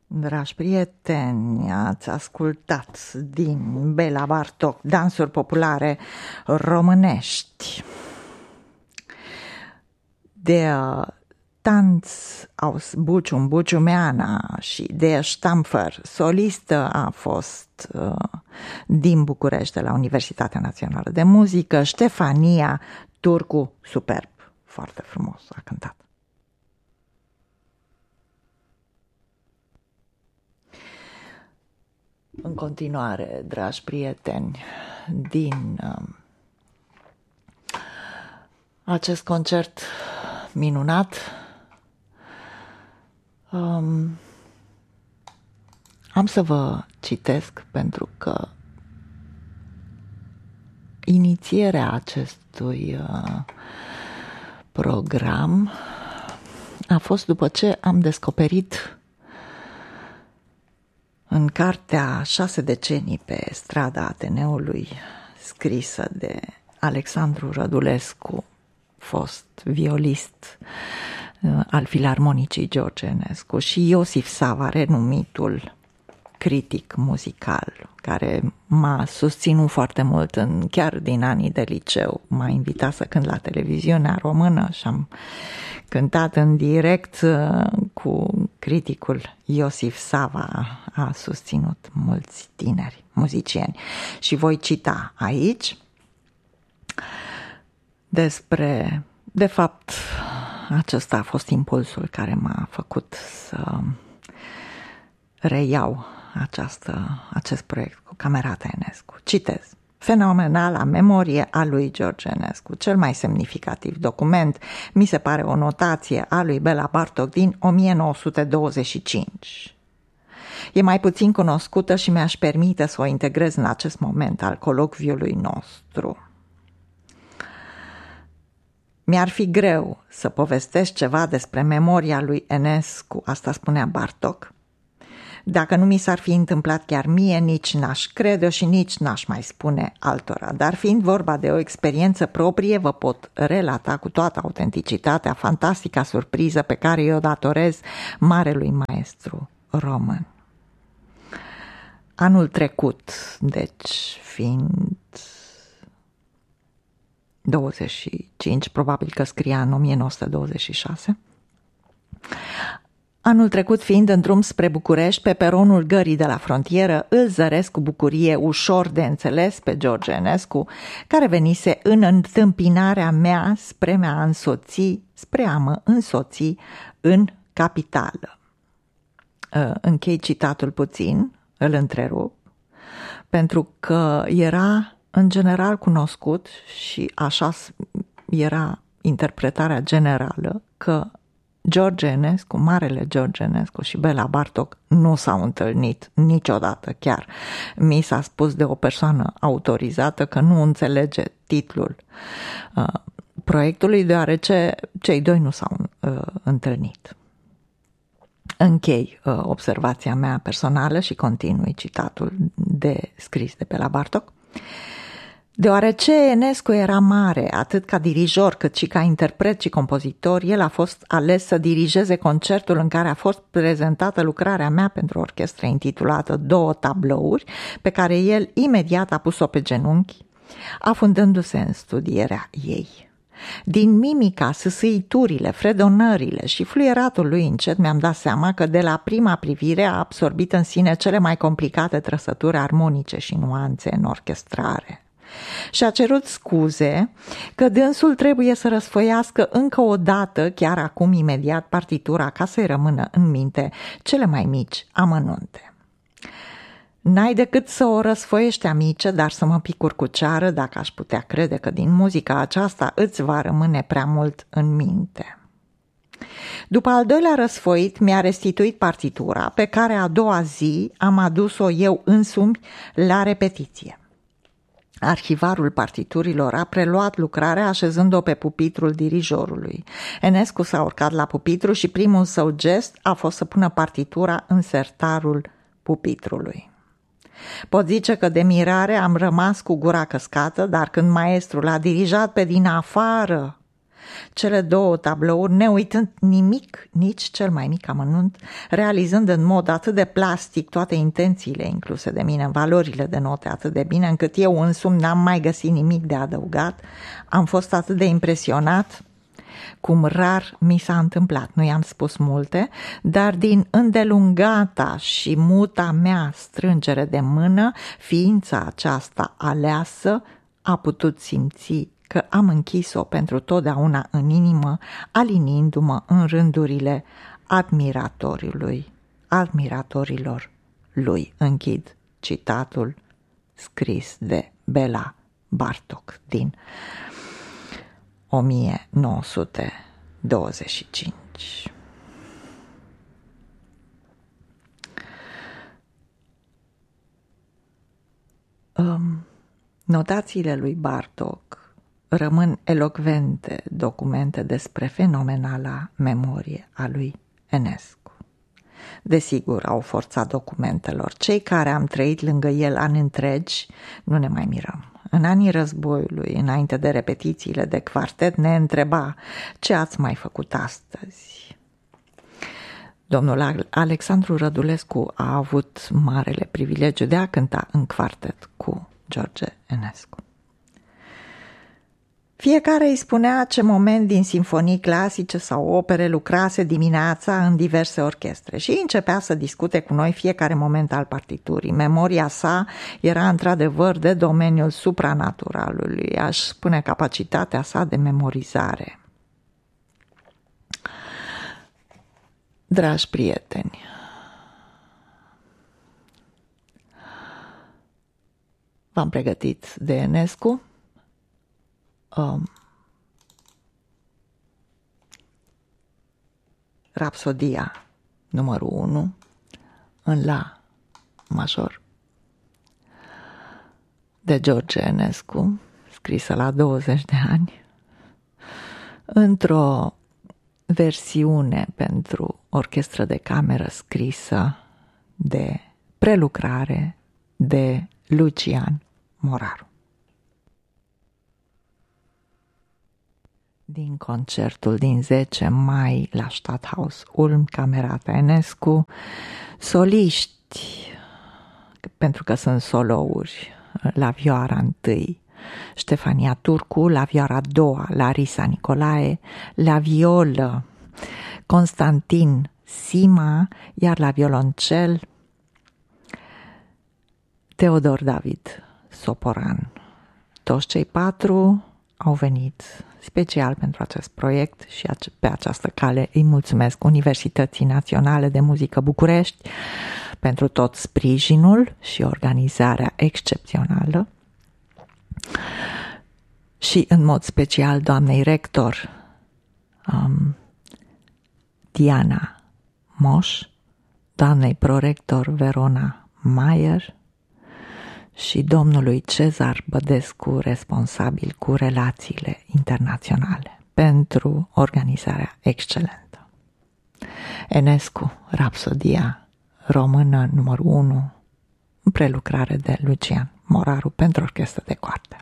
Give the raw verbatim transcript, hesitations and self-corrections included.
Dragi prieteni, ați ascultat din Bela Bartok dansuri populare românești. Der Tanz aus Bucium, Buciumeana și Der Stampfer, solistă a fost uh, din București, de la Universitatea Națională de Muzică, Ștefania Turcu, superb, foarte frumos a cântat. În continuare, dragi prieteni, din uh, acest concert minunat, um, am să vă citesc pentru că inițierea acestui uh, program a fost după ce am descoperit în cartea Șase decenii pe strada Ateneului, scrisă de Alexandru Rădulescu, fost violist al Filarmonicii George Enescu, și Iosif Sava, renumitul critic muzical, care m-a susținut foarte mult în, chiar din anii de liceu. M-a invitat să cânt la televiziunea română și am cântat în direct cu criticul Iosif Sava. A susținut mulți tineri muzicieni și voi cita aici despre, de fapt, acesta a fost impulsul care m-a făcut să reiau această, acest proiect cu Camerata Enescu. Citez. Fenomenala memorie a lui George Enescu, cel mai semnificativ document, mi se pare o notație a lui Bela Bartok din o mie nouă sute douăzeci și cinci. E mai puțin cunoscută și mi-aș permite să o integrez în acest moment al colocviului nostru. Mi-ar fi greu să povestesc ceva despre memoria lui Enescu, asta spunea Bartok, dacă nu mi s-ar fi întâmplat chiar mie, nici n-aș crede și nici n-aș mai spune altora. Dar fiind vorba de o experiență proprie, vă pot relata cu toată autenticitatea fantastica surpriză pe care eu datorez marelui maestru român. Anul trecut, deci fiind douăzeci și cinci, probabil că scria în o mie nouă sute douăzeci și șase, Anul trecut, fiind în drum spre București, pe peronul gării de la frontieră, îl zăresc cu bucurie ușor de înțeles pe George Enescu, care venise în întâmpinarea mea spre a însoți, spre a mă însoți în capitală. Închei citatul puțin, îl întrerup, pentru că era în general cunoscut și așa era interpretarea generală că George Enescu, marele George Enescu și Bela Bartok nu s-au întâlnit niciodată, chiar. Mi s-a spus de o persoană autorizată că nu înțelege titlul uh, proiectului, deoarece cei doi nu s-au uh, întâlnit. Închei uh, observația mea personală și continui citatul de scris de Bela Bartok. Deoarece Enescu era mare, atât ca dirijor cât și ca interpret și compozitor, el a fost ales să dirigeze concertul în care a fost prezentată lucrarea mea pentru orchestră intitulată Două tablouri, pe care el imediat a pus-o pe genunchi, afundându-se în studierea ei. Din mimica, sâsâiturile, fredonările și fluieratul lui încet mi-am dat seama că de la prima privire a absorbit în sine cele mai complicate trăsături armonice și nuanțe în orchestrare. Și a cerut scuze că dânsul trebuie să răsfoiască încă o dată, chiar acum imediat, partitura ca să-i rămână în minte cele mai mici amănunte. N-ai decât să o răsfoiești, amice, dar să mă picur cu ceară dacă aș putea crede că din muzica aceasta îți va rămâne prea mult în minte. După al doilea răsfoit mi-a restituit partitura, pe care a doua zi am adus-o eu însumi la repetiție. Arhivarul partiturilor a preluat lucrarea așezând-o pe pupitrul dirijorului. Enescu s-a urcat la pupitru și primul său gest a fost să pună partitura în sertarul pupitrului. Pot zice că de mirare am rămas cu gura căscată, dar când maestrul a dirijat pe din afară cele două tablouri, neuitând nimic, nici cel mai mic amănunt, realizând în mod atât de plastic toate intențiile incluse de mine, valorile de note atât de bine, încât eu însumi n-am mai găsit nimic de adăugat, am fost atât de impresionat, cum rar mi s-a întâmplat. Nu i-am spus multe, dar din îndelungata și muta mea strângere de mână, ființa aceasta aleasă a putut simți că am închis-o pentru totdeauna în inimă, aliniindu-mă în rândurile admiratorului, admiratorilor lui. Închid citatul scris de Bela Bartok din o mie nouă sute douăzeci și cinci. Um, notațiile lui Bartok rămân elocvente documente despre fenomenala memorie a lui Enescu. Desigur, au forța documentelor. Cei care am trăit lângă el ani întregi, nu ne mai mirăm. În anii războiului, înainte de repetițiile de quartet, ne întreba: ce ați mai făcut astăzi? Domnul Alexandru Rădulescu a avut marele privilegiu de a cânta în quartet cu George Enescu. Fiecare îi spunea ce moment din simfonii clasice sau opere lucrase dimineața în diverse orchestre și începea să discute cu noi fiecare moment al partiturii. Memoria sa era într-adevăr de domeniul supranaturalului, aș spune capacitatea sa de memorizare. Dragi prieteni, v-am pregătit de Enescu Um, Rapsodia numărul unu în la major de George Enescu, scrisă la douăzeci de ani, într-o versiune pentru orchestră de cameră scrisă de prelucrare de Lucian Moraru. Din concertul din zece mai la Stadthaus Ulm, Camerata Enescu, soliști, pentru că sunt solouri, la vioara întâi Ștefania Turcu, la vioara a doua Larisa Nicolae, la violă Constantin Sima, iar la violoncel Teodor David Soporan. Toți cei patru au venit special pentru acest proiect și pe această cale îi mulțumesc Universității Naționale de Muzică București pentru tot sprijinul și organizarea excepțională și în mod special doamnei rector um, Diana Moș, doamnei prorector Verona Maier și domnului Cezar Bădescu, responsabil cu relațiile internaționale, pentru organizarea excelentă. Enescu, Rapsodia română numărul unu, prelucrare de Lucian Moraru pentru orchestră de coartă.